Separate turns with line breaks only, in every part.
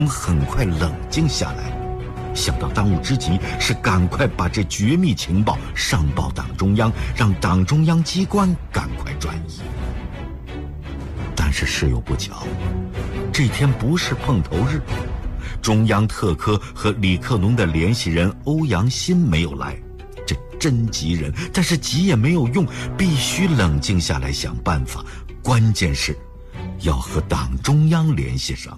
很快冷静下来，想到当务之急是赶快把这绝密情报上报党中央，让党中央机关赶快转移。但是事有不巧，这天不是碰头日，中央特科和李克农的联系人欧阳新没有来，这真急人，但是急也没有用，必须冷静下来想办法，关键是要和党中央联系上。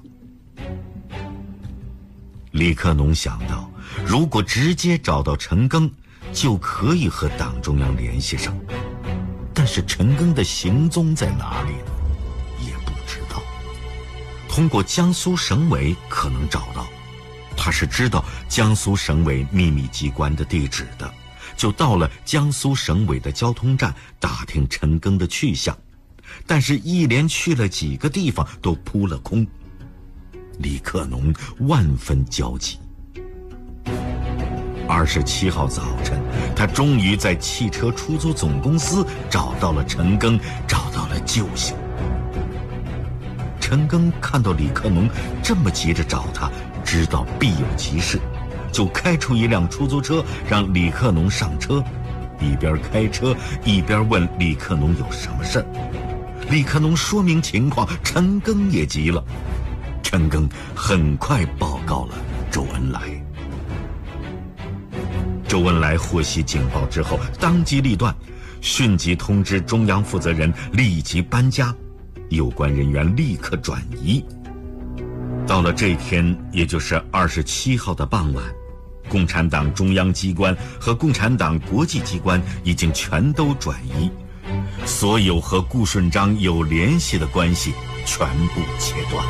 李克农想到，如果直接找到陈赓，就可以和党中央联系上，但是陈赓的行踪在哪里呢？也不知道。通过江苏省委可能找到，他是知道江苏省委秘密机关的地址的，就到了江苏省委的交通站打听陈赓的去向，但是一连去了几个地方都扑了空。李克农万分焦急。27号早晨，他终于在汽车出租总公司找到了陈赓，找到了救星。陈赓看到李克农这么急着找他，知道必有急事，就开出一辆出租车让李克农上车，一边开车一边问李克农有什么事儿。李克农说明情况，陈赓也急了。陈赓很快报告了周恩来。周恩来获悉警报之后，当机立断，迅即通知中央负责人立即搬家，有关人员立刻转移。到了这天，也就是27号的傍晚，共产党中央机关和共产党国际机关已经全都转移，所有和顾顺章有联系的关系全部切断。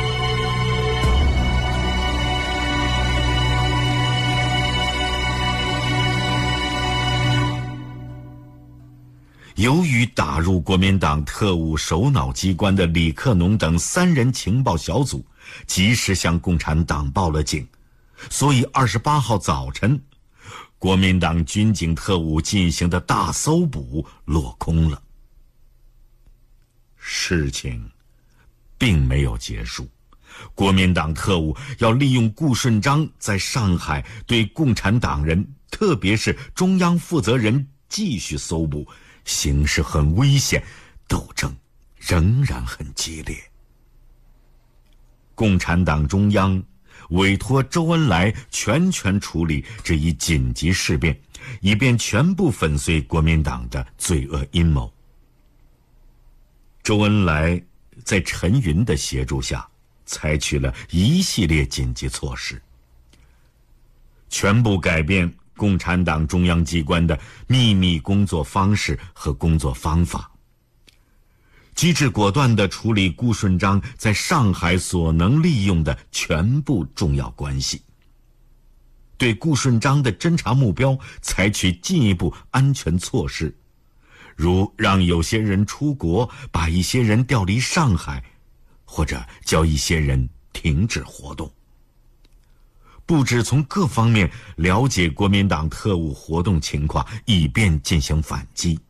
由于打入国民党特务首脑机关的李克农等3人情报小组及时向共产党报了警，所以28号早晨，国民党军警特务进行的大搜捕落空了。事情并没有结束，国民党特务要利用顾顺章在上海对共产党人，特别是中央负责人继续搜捕，形势很危险，斗争仍然很激烈。共产党中央委托周恩来全权处理这一紧急事变，以便全部粉碎国民党的罪恶阴谋。周恩来在陈云的协助下，采取了一系列紧急措施，全部改变共产党中央机关的秘密工作方式和工作方法，机智果断地处理顾顺章在上海所能利用的全部重要关系，对顾顺章的侦察目标采取进一步安全措施，如让有些人出国，把一些人调离上海，或者叫一些人停止活动。布置从各方面了解国民党特务活动情况，以便进行反击。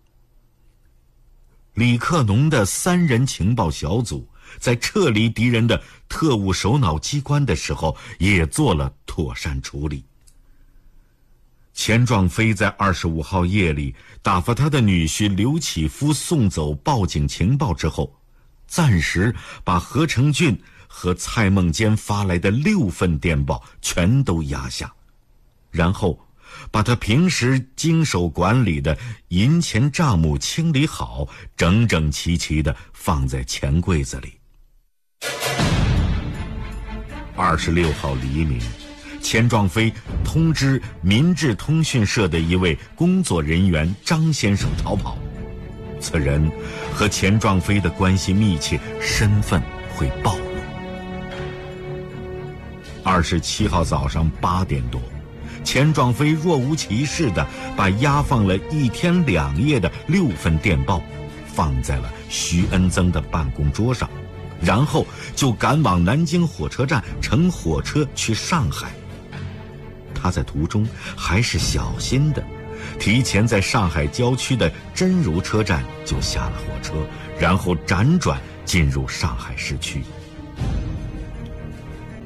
李克农的3人情报小组在撤离敌人的特务首脑机关的时候，也做了妥善处理。钱壮飞在25号夜里打发他的女婿刘启夫送走报警情报之后，暂时把何成俊和蔡孟坚发来的6份电报全都压下，然后把他平时经手管理的银钱账目清理好，整整齐齐地放在钱柜子里。26号黎明，钱壮飞通知民智通讯社的一位工作人员张先生逃跑，此人和钱壮飞的关系密切，身份会暴露。27号早上8点多，钱壮飞若无其事地把压放了1天2夜的6份电报放在了徐恩曾的办公桌上，然后就赶往南京火车站乘火车去上海。他在途中还是小心的，提前在上海郊区的真如车站就下了火车，然后辗转进入上海市区。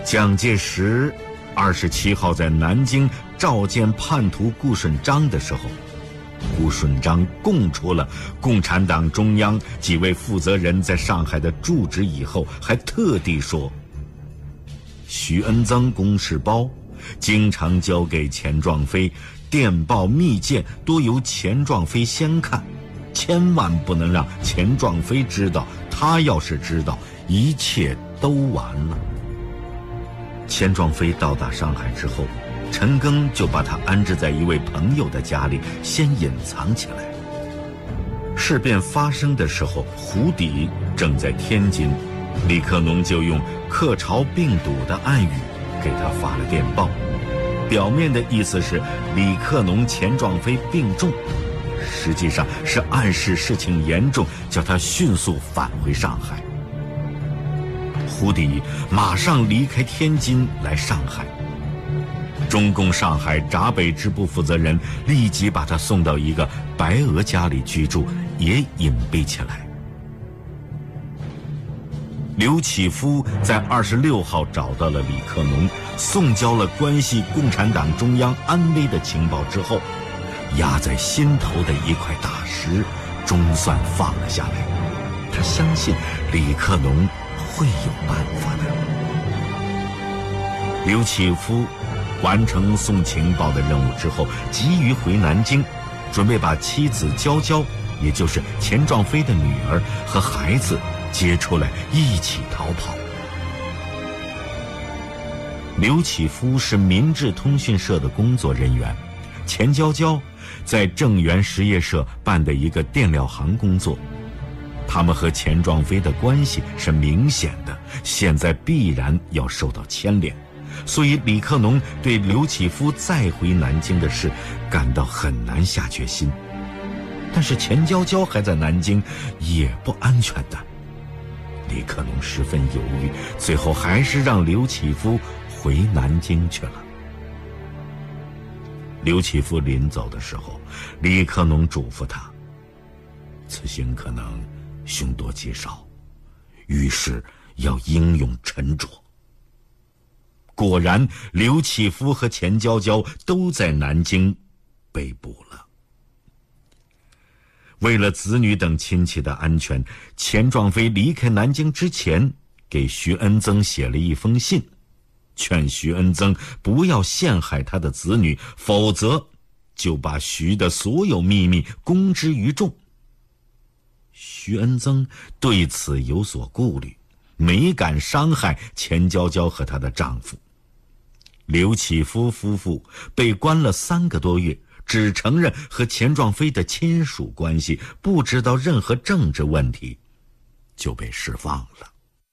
蒋介石27号在南京召见叛徒顾顺章的时候，顾顺章供出了共产党中央几位负责人在上海的住址以后，还特地说，徐恩曾公事包经常交给钱壮飞，电报密件多由钱壮飞先看，千万不能让钱壮飞知道，他要是知道，一切都完了。钱壮飞到达上海之后，陈赓就把他安置在一位朋友的家里，先隐藏起来。事变发生的时候，胡底正在天津，李克农就用克潮病笃的暗语给他发了电报，表面的意思是李克农、钱壮飞病重，实际上是暗示事情严重，叫他迅速返回上海。胡底马上离开天津来上海，中共上海闸北支部负责人立即把他送到一个白俄家里居住，也隐蔽起来。刘启夫在26号找到了李克农，送交了关系共产党中央安危的情报之后，压在心头的一块大石终算放了下来。他相信李克农会有办法的。刘启夫完成送情报的任务之后，急于回南京，准备把妻子娇娇，也就是钱壮飞的女儿和孩子接出来一起逃跑。刘启夫是民治通讯社的工作人员，钱娇娇在正源实业社办的一个电料行工作，他们和钱壮飞的关系是明显的，现在必然要受到牵连，所以李克农对刘启夫再回南京的事感到很难下决心。但是钱娇娇还在南京，也不安全的。李克农十分犹豫，最后还是让刘启夫回南京去了。刘启夫临走的时候，李克农嘱咐他，此行可能凶多吉少，遇事要英勇沉着。果然，刘启夫和钱娇娇都在南京被捕了。为了子女等亲戚的安全，钱壮飞离开南京之前，给徐恩曾写了一封信，劝徐恩曾不要陷害他的子女，否则就把徐的所有秘密公之于众。徐恩曾对此有所顾虑，没敢伤害钱娇娇和她的丈夫。刘启夫夫妇被关了3个多月，只承认和钱壮飞的亲属关系，不知道任何政治问题，就被释放了。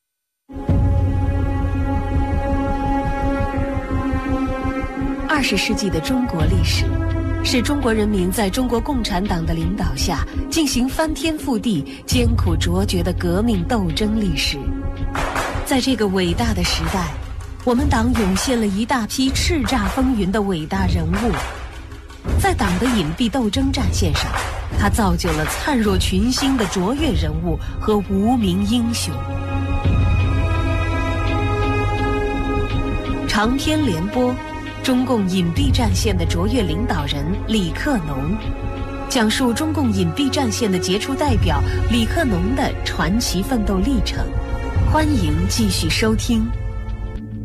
20世纪的中国历史，是中国人民在中国共产党的领导下进行翻天覆地、艰苦卓绝的革命斗争历史。在这个伟大的时代，我们党涌现了一大批叱咤风云的伟大人物。在党的隐蔽斗争战线上，他造就了灿若群星的卓越人物和无名英雄。长篇联播，中共隐蔽战线的卓越领导人李克农，讲述中共隐蔽战线的杰出代表李克农的传奇奋斗历程。欢迎继续收听。